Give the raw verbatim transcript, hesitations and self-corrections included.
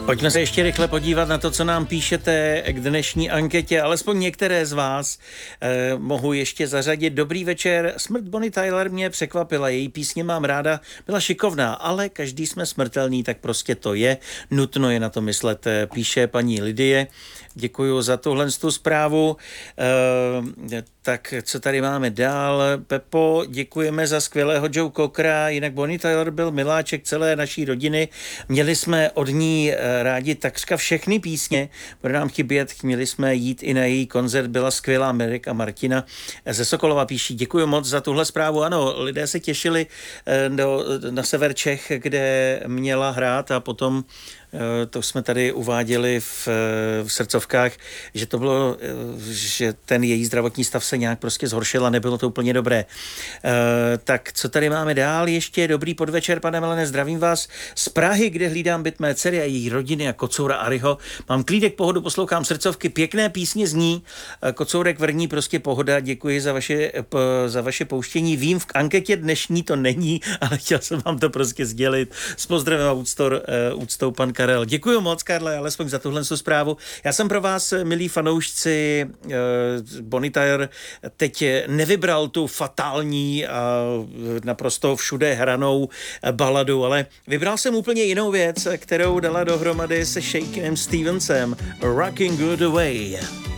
Pojďme se ještě rychle podívat na to, co nám píšete k dnešní anketě. Alespoň některé z vás eh, mohu ještě zařadit. Dobrý večer. Smrt Bonnie Tyler mě překvapila. Její písně mám ráda. Byla šikovná, ale každý jsme smrtelný, tak prostě to je. Nutno je na to myslet, píše paní Lidie. Děkuji za tuhle tu zprávu. Eh, tak co tady máme dál? Pepo, děkujeme za skvělého Joe Cockera. Jinak Bonnie Tyler byl miláček celé naší rodiny. Měli jsme od ní rádi takřka všechny písně. Bude nám chybět, měli jsme jít i na její koncert, byla skvělá. Mirek a Martina ze Sokolova píší. Děkuji moc za tuhle zprávu. Ano, lidé se těšili do, na sever Čech, kde měla hrát a potom to jsme tady uváděli v, v srdcovkách, že to bylo, že ten její zdravotní stav se nějak prostě zhoršil a nebylo to úplně dobré. Tak co tady máme dál? Ještě dobrý podvečer, pane Melene, zdravím vás z Prahy, kde hlídám byt mé dcery a její rodiny a Kocoura Ariho. Mám klídek, pohodu, poslouchám srdcovky, pěkné písně zní. Kocourek Vrní, prostě pohoda, děkuji za vaše, za vaše pouštění. Vím, v anketě dnešní to není, ale chtěl jsem vám to prostě sdělit. S pozdravem a úctou, úctou pan Karel. Děkuji moc, Karle, alespoň za tuhle zprávu. Já jsem pro vás, milí fanoušci, Bonnie Tyler teď nevybral tu fatální a naprosto všude hranou baladu, ale vybral jsem úplně jinou věc, kterou dala dohromady se Shakenem Stevensem. Rocking Good Away.